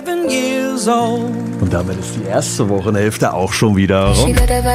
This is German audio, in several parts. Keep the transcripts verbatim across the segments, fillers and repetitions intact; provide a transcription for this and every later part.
Und damit ist die erste Wochenhälfte auch schon wieder rum.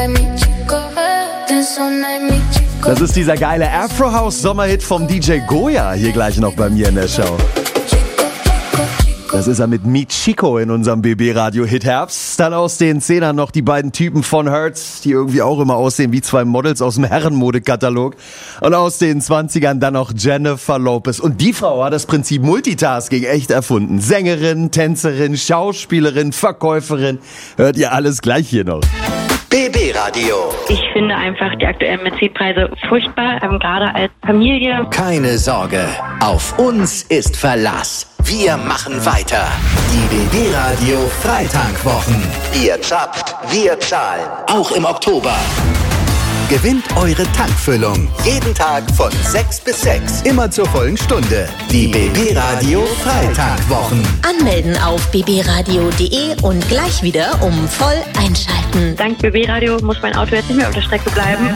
Das ist dieser geile Afro-House-Sommerhit vom D J Goya hier gleich noch bei mir in der Show. Das ist er mit Mi Chico in unserem B B-Radio-Hit Herbst. Dann aus den Zehnern noch die beiden Typen von Hertz, die irgendwie auch immer aussehen wie zwei Models aus dem Herrenmodekatalog. Und aus den zwanzigern dann noch Jennifer Lopez. Und die Frau hat das Prinzip Multitasking echt erfunden. Sängerin, Tänzerin, Schauspielerin, Verkäuferin. Hört ihr alles gleich hier noch. B B-Radio. Ich finde einfach die aktuellen Benzinpreise furchtbar, ähm, gerade als Familie. Keine Sorge, auf uns ist Verlass. Wir machen weiter. Die B B-Radio Freitankwochen. Ihr zapft, wir zahlen. Auch im Oktober. Gewinnt eure Tankfüllung. Jeden Tag von sechs bis sechs. Immer zur vollen Stunde. Die B B-Radio Freitankwochen. Anmelden auf b b radio punkt d e und gleich wieder um voll einschalten. Dank B B-Radio muss mein Auto jetzt nicht mehr auf der Strecke bleiben.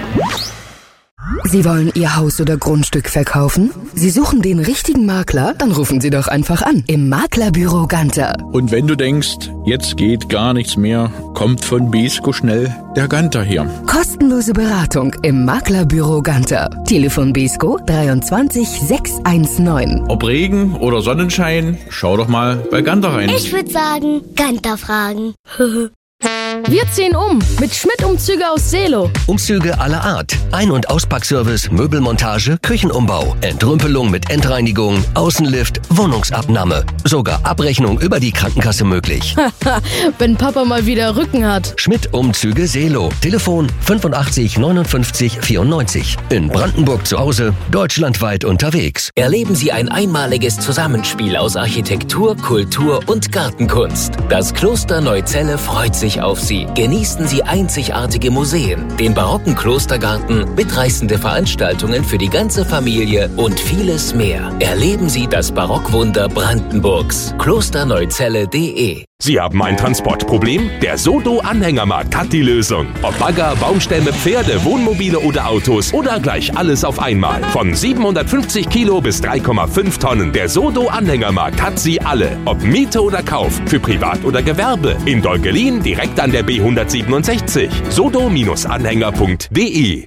Sie wollen Ihr Haus oder Grundstück verkaufen? Sie suchen den richtigen Makler? Dann rufen Sie doch einfach an im Maklerbüro Ganter. Und wenn du denkst, jetzt geht gar nichts mehr, kommt von Besko schnell der Ganter hier. Kostenlose Beratung im Maklerbüro Ganter. Telefon Besko dreiundzwanzig sechshundertneunzehn. Ob Regen oder Sonnenschein, schau doch mal bei Ganter rein. Ich würde sagen, Ganter fragen. Wir ziehen um mit Schmidt-Umzüge aus Seelow. Umzüge aller Art. Ein- und Auspackservice, Möbelmontage, Küchenumbau, Entrümpelung mit Endreinigung, Außenlift, Wohnungsabnahme. Sogar Abrechnung über die Krankenkasse möglich. Wenn Papa mal wieder Rücken hat. Schmidt-Umzüge Seelow. Telefon fünfundachtzig neunundfünfzig vierundneunzig. In Brandenburg zu Hause, deutschlandweit unterwegs. Erleben Sie ein einmaliges Zusammenspiel aus Architektur, Kultur und Gartenkunst. Das Kloster Neuzelle freut sich auf Sie. Genießen Sie einzigartige Museen, den barocken Klostergarten, mitreißende Veranstaltungen für die ganze Familie und vieles mehr. Erleben Sie das Barockwunder Brandenburgs. klosterneuzelle punkt d e. Sie haben ein Transportproblem? Der Sodo Anhängermarkt hat die Lösung. Ob Bagger, Baumstämme, Pferde, Wohnmobile oder Autos oder gleich alles auf einmal. Von siebenhundertfünfzig Kilo bis drei Komma fünf Tonnen. Der Sodo Anhängermarkt hat sie alle. Ob Miete oder Kauf, für Privat oder Gewerbe. In Dolgelin direkt an der B hundertsiebenundsechzig. sodo Anhänger punkt d e.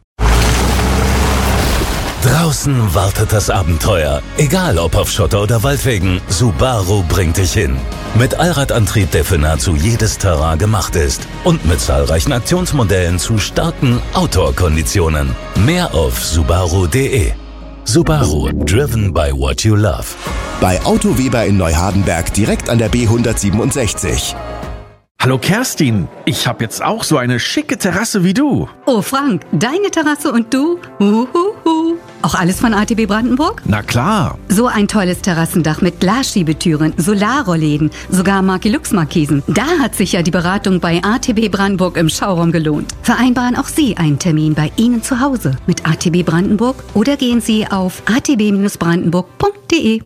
Draußen wartet das Abenteuer. Egal ob auf Schotter oder Waldwegen, Subaru bringt dich hin. Mit Allradantrieb, der für nahezu jedes Terrain gemacht ist. Und mit zahlreichen Aktionsmodellen zu starken Outdoor-Konditionen. Mehr auf subaru punkt d e. Subaru, driven by what you love. Bei Auto Weber in Neuhardenberg direkt an der B hundertsiebenundsechzig. Hallo Kerstin, ich habe jetzt auch so eine schicke Terrasse wie du. Oh Frank, deine Terrasse und du? Uhuhu. Auch alles von A T B Brandenburg? Na klar. So ein tolles Terrassendach mit Glasschiebetüren, Solarrollläden, sogar Markelux-Markisen. Da hat sich ja die Beratung bei A T B Brandenburg im Showroom gelohnt. Vereinbaren auch Sie einen Termin bei Ihnen zu Hause mit A T B Brandenburg oder gehen Sie auf a t b brandenburg punkt d e.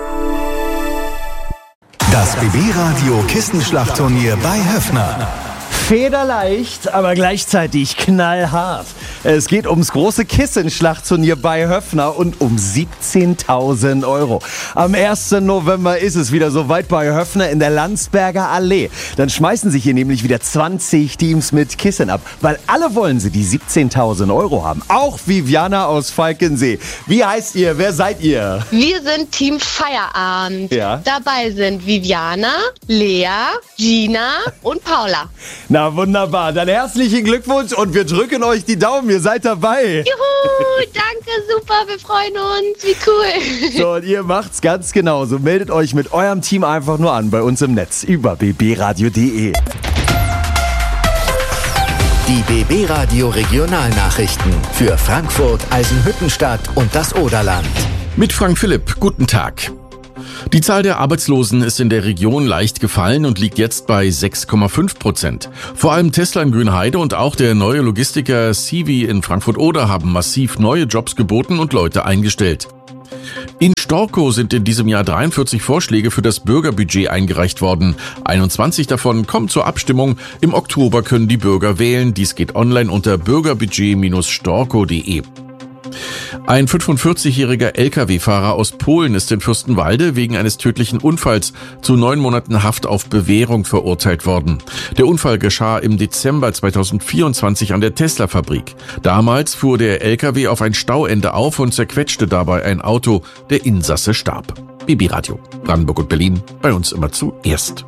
Das B B-Radio Kissenschlachtturnier bei Höffner. Federleicht, aber gleichzeitig knallhart. Es geht ums große Kissenschlachtturnier bei Höffner und um siebzehntausend Euro. Am ersten November ist es wieder soweit bei Höffner in der Landsberger Allee. Dann schmeißen sich hier nämlich wieder zwanzig Teams mit Kissen ab, weil alle wollen sie die siebzehntausend Euro haben. Auch Viviana aus Falkensee. Wie heißt ihr? Wer seid ihr? Wir sind Team Feierabend. Ja. Dabei sind Viviana, Lea, Gina und Paula. Na wunderbar, dann herzlichen Glückwunsch und wir drücken euch die Daumen, ihr seid dabei. Juhu, danke, super, wir freuen uns, wie cool. So, und ihr macht's ganz genauso. Meldet euch mit eurem Team einfach nur an bei uns im Netz über b b radio punkt d e. Die B B-Radio Regionalnachrichten für Frankfurt, Eisenhüttenstadt und das Oderland. Mit Frank Philipp, guten Tag. Die Zahl der Arbeitslosen ist in der Region leicht gefallen und liegt jetzt bei sechs Komma fünf Prozent. Vor allem Tesla in Grünheide und auch der neue Logistiker C V in Frankfurt-Oder haben massiv neue Jobs geboten und Leute eingestellt. In Storkow sind in diesem Jahr dreiundvierzig Vorschläge für das Bürgerbudget eingereicht worden. einundzwanzig davon kommen zur Abstimmung. Im Oktober können die Bürger wählen. Dies geht online unter bürgerbudget Bindestrich storkow punkt d e. Ein fünfundvierzigjähriger L K W-Fahrer aus Polen ist in Fürstenwalde wegen eines tödlichen Unfalls zu neun Monaten Haft auf Bewährung verurteilt worden. Der Unfall geschah im Dezember zweitausendvierundzwanzig an der Tesla-Fabrik. Damals fuhr der L K W auf ein Stauende auf und zerquetschte dabei ein Auto. Der Insasse starb. B B Radio, Brandenburg und Berlin, bei uns immer zuerst.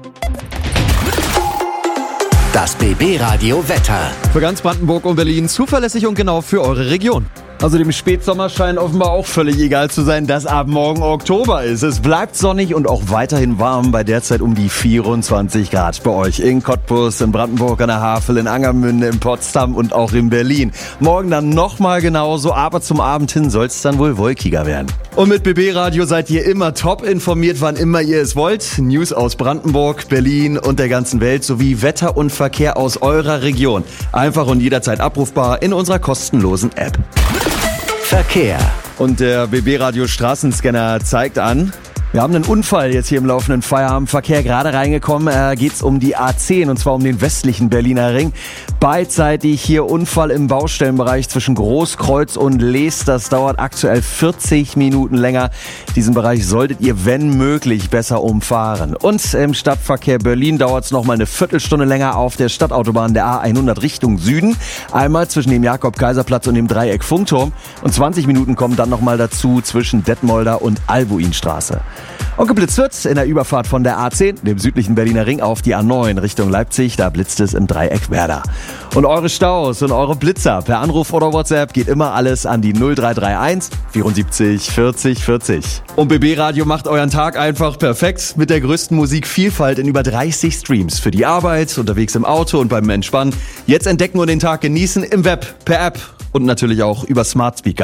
Das B B Radio Wetter. Für ganz Brandenburg und Berlin zuverlässig und genau für eure Region. Also dem Spätsommer scheint offenbar auch völlig egal zu sein, dass ab morgen Oktober ist. Es bleibt sonnig und auch weiterhin warm, bei derzeit um die vierundzwanzig Grad bei euch. In Cottbus, in Brandenburg an der Havel, in Angermünde, in Potsdam und auch in Berlin. Morgen dann nochmal genauso, aber zum Abend hin soll es dann wohl wolkiger werden. Und mit B B Radio seid ihr immer top informiert, wann immer ihr es wollt. News aus Brandenburg, Berlin und der ganzen Welt sowie Wetter und Verkehr aus eurer Region. Einfach und jederzeit abrufbar in unserer kostenlosen App. Verkehr. Und der B B Radio Straßenscanner zeigt an, wir haben einen Unfall jetzt hier im laufenden Feierabendverkehr gerade reingekommen. Äh, geht's um die A zehn und zwar um den westlichen Berliner Ring. Beidseitig hier Unfall im Baustellenbereich zwischen Großkreuz und Lees. Das dauert aktuell vierzig Minuten länger. Diesen Bereich solltet ihr, wenn möglich, besser umfahren. Und im Stadtverkehr Berlin dauert es nochmal eine Viertelstunde länger auf der Stadtautobahn der A hundert Richtung Süden. Einmal zwischen dem Jakob-Kaiser-Platz und dem Dreieck Funkturm. Und zwanzig Minuten kommen dann nochmal dazu zwischen Detmolder und Albuinstraße. Und geblitzt wird in der Überfahrt von der A zehn, dem südlichen Berliner Ring, auf die A neun Richtung Leipzig. Da blitzt es im Dreieck Werder. Und eure Staus und eure Blitzer per Anruf oder WhatsApp geht immer alles an die null drei drei eins vierundsiebzig vierzig vierzig. Und B B Radio macht euren Tag einfach perfekt mit der größten Musikvielfalt in über dreißig Streams. Für die Arbeit, unterwegs im Auto und beim Entspannen. Jetzt entdecken und den Tag genießen im Web, per App und natürlich auch über Smart Speaker.